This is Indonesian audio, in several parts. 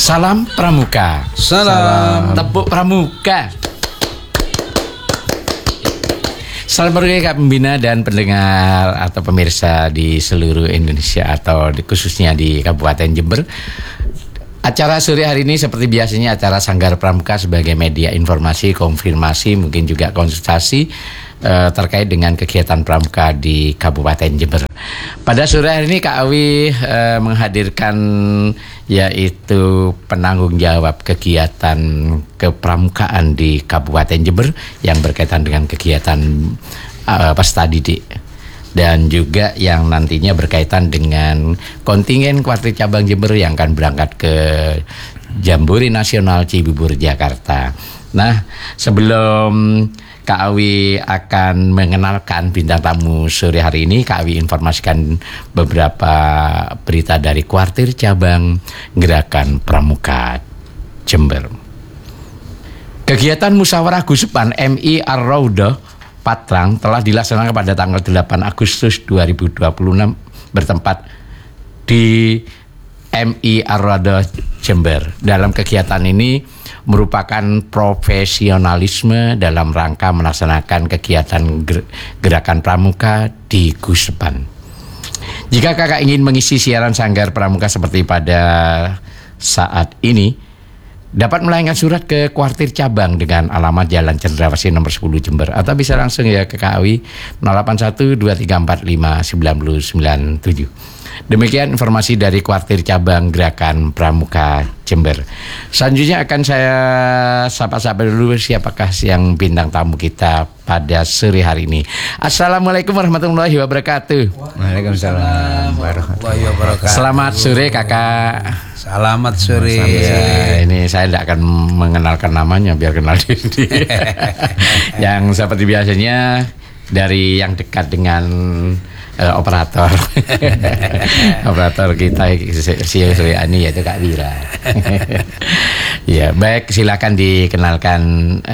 Salam Pramuka. Salam. Tepuk Pramuka. Salam berkah pembina dan pendengar atau pemirsa di seluruh Indonesia atau khususnya di Kabupaten Jember. Acara sore hari ini seperti biasanya acara Sanggar Pramuka sebagai media informasi, konfirmasi, mungkin juga konsultasi terkait dengan kegiatan Pramuka di Kabupaten Jember. Pada sore hari ini Kak Awi menghadirkan yaitu penanggung jawab kegiatan kepramukaan di Kabupaten Jember yang berkaitan dengan kegiatan peserta didik dan juga yang nantinya berkaitan dengan kontingen Kuartir Cabang Jember yang akan berangkat ke Jambore Nasional Cibubur Jakarta. Nah, sebelum Kak Awi akan mengenalkan bintang tamu sore hari ini, Kak Awi informasikan beberapa berita dari Kuartir Cabang Gerakan Pramuka Jember. Kegiatan Musyawarah Gusupan MI Ar-Raudhah Patrang telah dilaksanakan pada tanggal 8 Agustus 2026 bertempat di MI Ar-Raudhah Jember. Dalam kegiatan ini merupakan profesionalisme dalam rangka melaksanakan kegiatan gerakan pramuka di Gusupan. Jika kakak ingin mengisi siaran Sanggar Pramuka seperti pada saat ini, dapat melayangkan surat ke Kuartir Cabang dengan alamat Jalan Cendrawasih nomor 10 Jember, atau bisa langsung ya ke KAWI 08123459097. Demikian informasi dari Kuartir Cabang Gerakan Pramuka Jember. Selanjutnya akan saya sapa-sapa dulu siapakah yang bintang tamu kita pada sore hari ini. Assalamualaikum warahmatullahi wabarakatuh. Waalaikumsalam warahmatullahi wabarakatuh. Selamat sore kakak. Selamat sore. Ya, ini saya tidak akan mengenalkan namanya biar kenal diri. Yang seperti biasanya dari yang dekat dengan operator operator kita sore ini yaitu Kak Wira. Ya, baik, silakan dikenalkan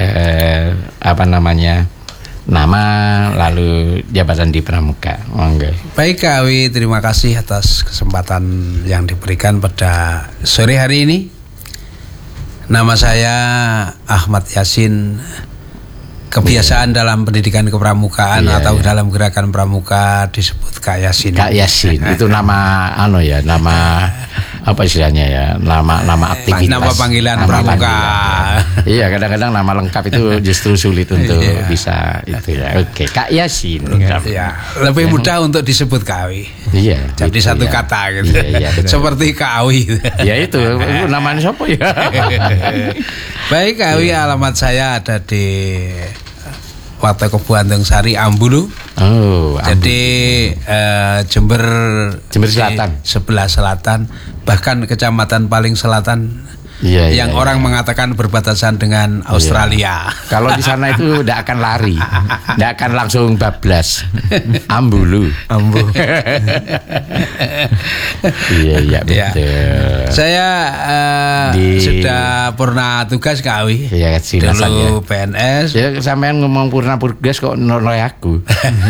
nama lalu jabatan di Pramuka. Monggo. Baik Kak Awi, terima kasih atas kesempatan yang diberikan pada sore hari ini. Nama saya Ahmad Yasin. Kebiasaan dalam pendidikan kepramukaan atau dalam gerakan pramuka disebut Kak Yasin. Kak Yasin itu nama nama apa istilahnya ya? Nama aktivitas. Nama panggilan pramuka. Iya, kadang-kadang nama lengkap itu justru sulit untuk bisa itu ya. Oke, Kak Yasin. Iya, lebih mudah untuk disebut Kak Awi. Iya. Jadi gitu satu ya. kata gitu. Iya, seperti Kak Awi. Ya itu namanya siapa ya? Baik Kak Awi, alamat saya ada di Wate Kebuandeng Sari Ambulu. Oh, jadi Jember Selatan. Sebelah selatan, bahkan kecamatan paling selatan. Yang orang mengatakan berbatasan dengan Australia. Kalau di sana itu tidak akan lari, tidak akan langsung bablas. Ambulu. Iya betul. Saya sudah purna tugas Kak Awi. Iya, dulu PNS. Ya sampean ngomong purna tugas kok noloi aku.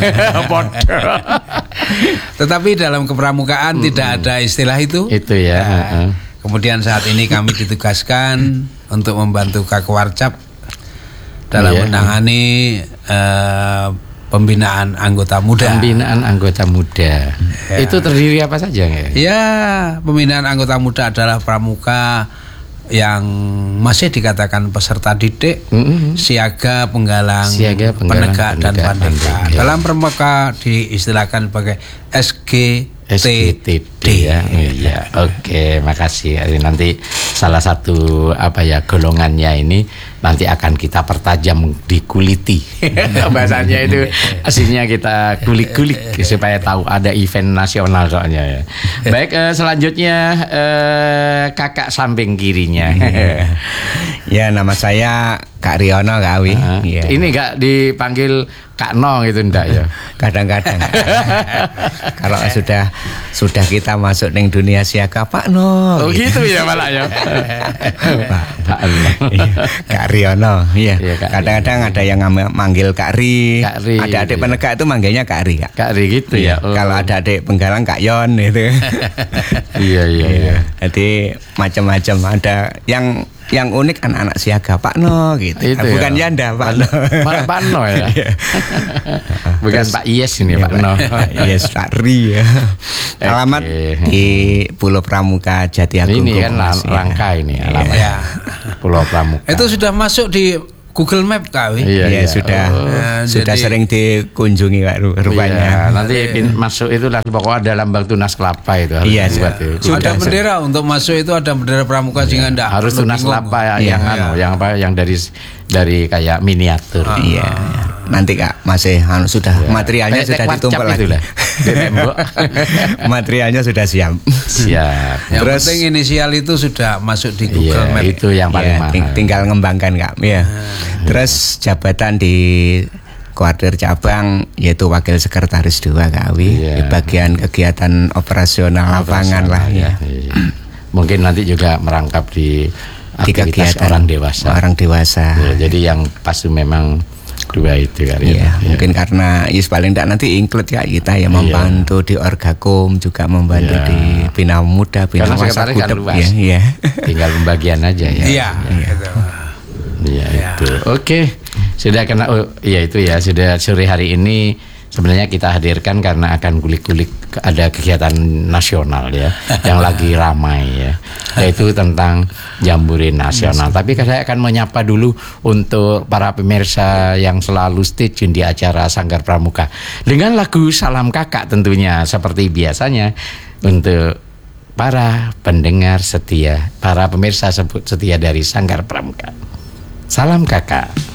Tetapi dalam kepramukaan tidak ada istilah itu. Itu ya. Kemudian saat ini kami ditugaskan untuk membantu Kakwarcap dalam menangani pembinaan anggota muda. Pembinaan anggota muda. Itu terdiri apa saja ya? Ya, pembinaan anggota muda adalah pramuka yang masih dikatakan peserta didik, siaga, penggalang, penegak dan pandega. Dalam pramuka diistilahkan sebagai SGTD ya. Iya. Oke, makasih. Nanti salah satu golongannya ini nanti akan kita pertajam dikuliti. Bahasanya itu aslinya kita kulik-kulik supaya tahu ada event nasional soalnya ya. Baik, selanjutnya kakak samping kirinya. Ya, nama saya Kak Riono Kak Awi. Ini enggak dipanggil Kak No gitu enggak ya? Kadang-kadang. Kalau sudah kita masuk ning dunia siaga Pak No. Oh gitu ya malah ya. Pak No. Kak Riono, iya. Iya, Kak Kadang-kadang ada yang manggil Kak Ri. Kak Ri, Ada adik iya. penegak itu manggilnya Kak Ri, Kak. Kak Ri gitu ya. Oh. Kalau ada adik penggalang Kak Yon itu. Iya. Jadi macam-macam, ada yang unik anak-anak siaga Pak No gitu. Itu Bukan ya. Yanda Pak No. Pak No ya. Iya. Bukan Pak Yes ini Pak No. Yes, Pak Ri ya. Alamat di Pulau Pramuka Jati Agung. Ini kan Kompas, ya. Rangka ini alamat. Ya. Pulau Pramuka. Itu sudah masuk di Google Map Kak Wi? Iya, sudah Oh. sudah Jadi- sering dikunjungi Pak Iya, rupanya. nanti masuk itu lah pokoknya ada lambang tunas kelapa itu harus Iya, dibuat iya. itu. Ada bendera untuk masuk itu, ada bendera Pramuka sehingga enggak Harus perlu tunas bingung. kelapa ya, Iya. yang dari kayak miniatur. Iya. Nanti Kak masih sudah materialnya Kayak sudah tek ditumpuk WhatsApp lagi. itu lah. Di tembok. Materialnya sudah siap. Siap. Yang Terus- penting inisial itu sudah masuk di Google Iya, Map. itu yang paling Ya, mahal. tinggal ngembangkan Kak. Ya. Terus jabatan di Kuartir Cabang yaitu Wakil Sekretaris 2 Kak Wi. Iya. Di bagian kegiatan operasional lapangan lah ya. Iya. Mungkin nanti juga merangkap di Di aktivitas kegiatan orang dewasa. Orang dewasa. Ya, jadi yang pasti memang dua itu kali Iya, ya. mungkin karena paling tidak nanti include ya kita ya membantu di Orgakum, juga membantu Iya. di Bina Muda, Bina Karena Wasa sekretaris kan Kudep. luas. Ya, iya. Tinggal pembagian aja ya. Iya. Gitu. Iya Ya. itu. Oke. Sudah kena iya itu ya, sudah sore hari ini sebenarnya kita hadirkan karena akan kulik-kulik ada kegiatan nasional ya yang lagi ramai ya. Yaitu tentang Jambore Nasional. Tapi saya akan menyapa dulu untuk para pemirsa yang selalu stay tune di acara Sanggar Pramuka dengan lagu Salam Kakak tentunya seperti biasanya untuk para pendengar setia, para pemirsa setia dari Sanggar Pramuka. Salam Kakak.